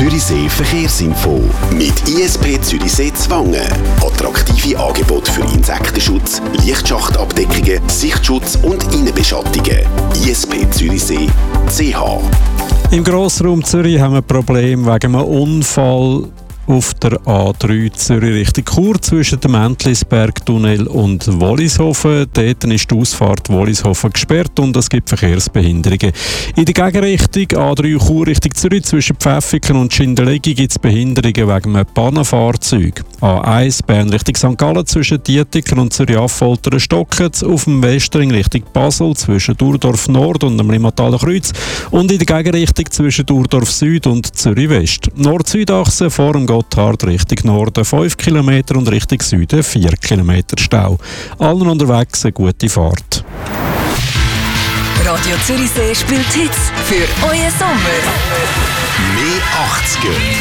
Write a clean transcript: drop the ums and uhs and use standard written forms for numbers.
Zürichsee Verkehrsinfo mit ISP Zürichsee Zwangen. Attraktive Angebote für Insektenschutz, Lichtschachtabdeckungen, Sichtschutz und Innenbeschattungen. ispzürichsee.ch. Im Grossraum Zürich haben wir Probleme wegen einem Unfall auf der A3 Zürich Richtung Chur zwischen dem Entlisberg-Tunnel und Wollishofen. Dort ist die Ausfahrt Wollishofen gesperrt und es gibt Verkehrsbehinderungen. In der Gegenrichtung A3 Chur Richtung Zürich zwischen Pfäffiken und Schindelegi gibt es Behinderungen wegen einem Pannenfahrzeug. A1 Bern Richtung St. Gallen zwischen Dietiken und Zürich-Affoltern stocken auf dem Westring Richtung Basel zwischen Urdorf Nord und dem Limmataler Kreuz und in der Gegenrichtung zwischen Urdorf Süd und Zürich West. Nord-Süd-Achse vor dem Gotthard Richtung Norden 5 km und Richtung Süden 4 km Stau. Allen unterwegs eine gute Fahrt. Radio Zürichsee spielt Hits für euren Sommer. Mehr 80er.